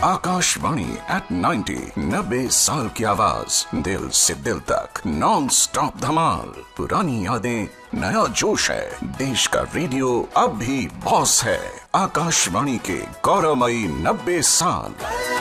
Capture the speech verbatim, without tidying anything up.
Akashvani eight ninety, नब्बे साल की आवाज, दिल से दिल तक, नॉन स्टॉप धमाल। पुरानी यादें, नया जोश है, देश का रेडियो अब भी बॉस है। आकाशवाणी के गौरवमयी नब्बे साल।